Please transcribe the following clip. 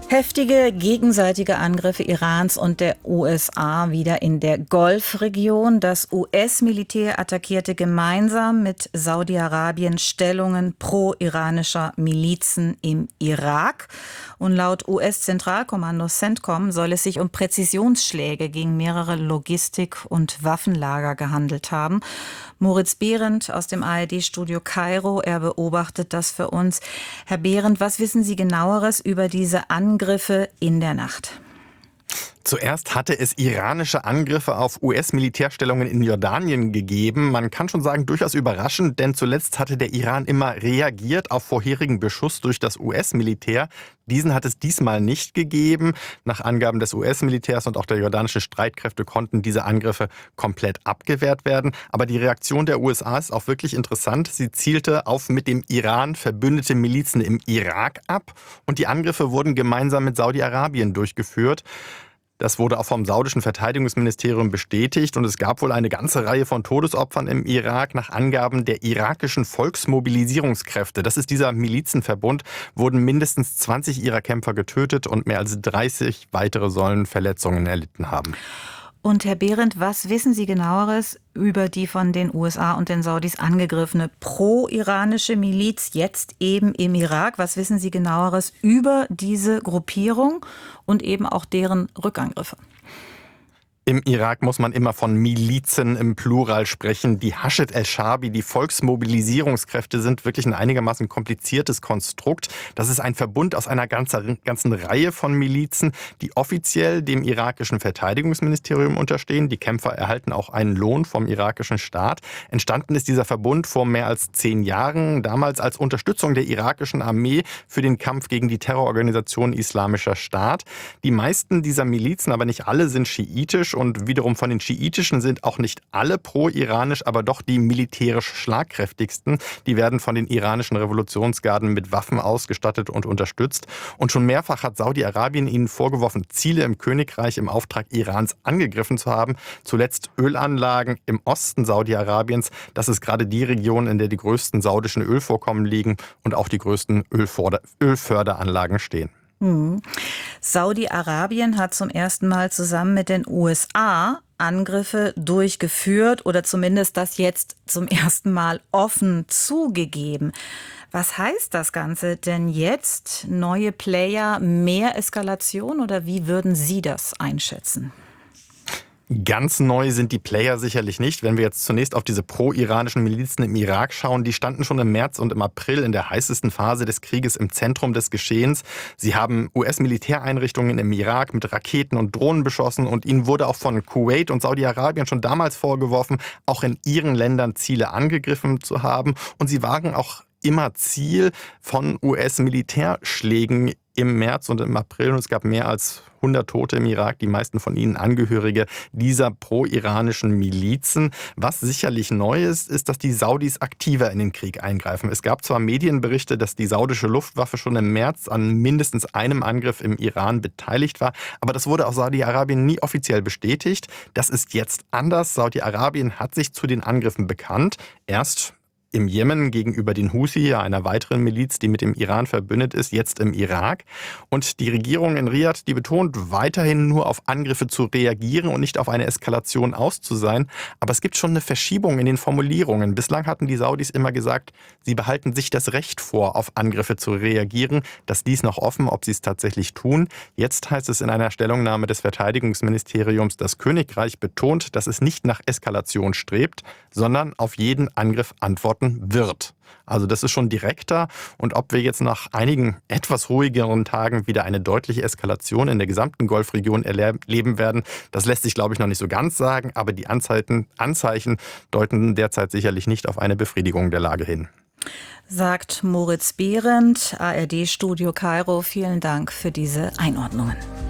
Heftige gegenseitige Angriffe Irans und der USA wieder in der Golfregion. Das US-Militär attackierte gemeinsam mit Saudi-Arabien Stellungen pro-iranischer Milizen im Irak. Und laut US-Zentralkommando CENTCOM soll es sich um Präzisionsschläge gegen mehrere Logistik- und Waffenlager gehandelt haben. Moritz Behrendt aus dem ARD-Studio Kairo, er beobachtet das für uns. Herr Behrendt, was wissen Sie Genaueres über diese Angriffe in der Nacht? Zuerst hatte es iranische Angriffe auf US-Militärstellungen in Jordanien gegeben. Man kann schon sagen, durchaus überraschend, denn zuletzt hatte der Iran immer reagiert auf vorherigen Beschuss durch das US-Militär. Diesen hat es diesmal nicht gegeben. Nach Angaben des US-Militärs und auch der jordanischen Streitkräfte konnten diese Angriffe komplett abgewehrt werden. Aber die Reaktion der USA ist auch wirklich interessant. Sie zielte auf mit dem Iran verbündete Milizen im Irak ab und die Angriffe wurden gemeinsam mit Saudi-Arabien durchgeführt. Das wurde auch vom saudischen Verteidigungsministerium bestätigt und es gab wohl eine ganze Reihe von Todesopfern im Irak. Nach Angaben der irakischen Volksmobilisierungskräfte, das ist dieser Milizenverbund, wurden mindestens 20 ihrer Kämpfer getötet und mehr als 30 weitere sollen Verletzungen erlitten haben. Und Herr Behrendt, was wissen Sie Genaueres über die von den USA und den Saudis angegriffene pro-iranische Miliz jetzt eben im Irak? Was wissen Sie Genaueres über diese Gruppierung und eben auch deren Rückangriffe? Im Irak muss man immer von Milizen im Plural sprechen. Die Hashd al-Shaabi, die Volksmobilisierungskräfte, sind wirklich ein einigermaßen kompliziertes Konstrukt. Das ist ein Verbund aus einer ganzen Reihe von Milizen, die offiziell dem irakischen Verteidigungsministerium unterstehen. Die Kämpfer erhalten auch einen Lohn vom irakischen Staat. Entstanden ist dieser Verbund vor mehr als 10 Jahren, damals als Unterstützung der irakischen Armee für den Kampf gegen die Terrororganisation Islamischer Staat. Die meisten dieser Milizen, aber nicht alle, sind schiitisch. Und wiederum von den Schiitischen sind auch nicht alle pro-iranisch, aber doch die militärisch schlagkräftigsten. Die werden von den iranischen Revolutionsgarden mit Waffen ausgestattet und unterstützt. Und schon mehrfach hat Saudi-Arabien ihnen vorgeworfen, Ziele im Königreich im Auftrag Irans angegriffen zu haben. Zuletzt Ölanlagen im Osten Saudi-Arabiens. Das ist gerade die Region, in der die größten saudischen Ölvorkommen liegen und auch die größten Ölförderanlagen stehen. Saudi-Arabien hat zum ersten Mal zusammen mit den USA Angriffe durchgeführt oder zumindest das jetzt zum ersten Mal offen zugegeben. Was heißt das Ganze denn jetzt? Neue Player, mehr Eskalation oder wie würden Sie das einschätzen? Ganz neu sind die Player sicherlich nicht. Wenn wir jetzt zunächst auf diese pro-iranischen Milizen im Irak schauen, die standen schon im März und im April in der heißesten Phase des Krieges im Zentrum des Geschehens. Sie haben US-Militäreinrichtungen im Irak mit Raketen und Drohnen beschossen und ihnen wurde auch von Kuwait und Saudi-Arabien schon damals vorgeworfen, auch in ihren Ländern Ziele angegriffen zu haben. Und sie waren auch immer Ziel von US-Militärschlägen im März und im April. Und es gab mehr als 100 Tote im Irak, die meisten von ihnen Angehörige dieser pro-iranischen Milizen. Was sicherlich neu ist, ist, dass die Saudis aktiver in den Krieg eingreifen. Es gab zwar Medienberichte, dass die saudische Luftwaffe schon im März an mindestens einem Angriff im Iran beteiligt war, aber das wurde aus Saudi-Arabien nie offiziell bestätigt. Das ist jetzt anders. Saudi-Arabien hat sich zu den Angriffen bekannt. Erst im Jemen gegenüber den Houthi, einer weiteren Miliz, die mit dem Iran verbündet ist, jetzt im Irak. Und die Regierung in Riad, die betont weiterhin nur auf Angriffe zu reagieren und nicht auf eine Eskalation aus zu sein. Aber es gibt schon eine Verschiebung in den Formulierungen. Bislang hatten die Saudis immer gesagt, sie behalten sich das Recht vor, auf Angriffe zu reagieren. Das ließ noch offen, ob sie es tatsächlich tun. Jetzt heißt es in einer Stellungnahme des Verteidigungsministeriums, das Königreich betont, dass es nicht nach Eskalation strebt, sondern auf jeden Angriff antworten wird. Also das ist schon direkter und ob wir jetzt nach einigen etwas ruhigeren Tagen wieder eine deutliche Eskalation in der gesamten Golfregion erleben werden, das lässt sich, glaube ich, noch nicht so ganz sagen, aber die Anzeichen deuten derzeit sicherlich nicht auf eine Befriedigung der Lage hin. Sagt Moritz Behrendt, ARD-Studio Kairo. Vielen Dank für diese Einordnungen.